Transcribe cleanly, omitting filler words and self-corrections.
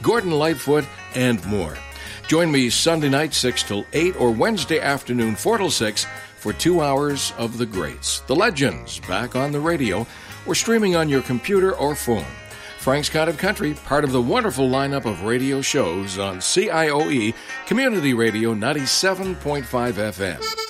Gordon Lightfoot, and more. Join me Sunday night 6 till 8 or Wednesday afternoon 4 till 6 for 2 hours of the greats, the legends, back on the radio or streaming on your computer or phone. Frank's Kind of Country, part of the wonderful lineup of radio shows on CIOE Community Radio 97.5 FM.